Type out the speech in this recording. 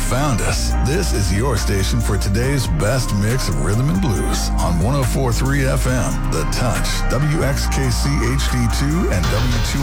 found us. This is your station for today's best mix of rhythm and blues on 104.3 FM, The Touch, WXKC HD2 and W2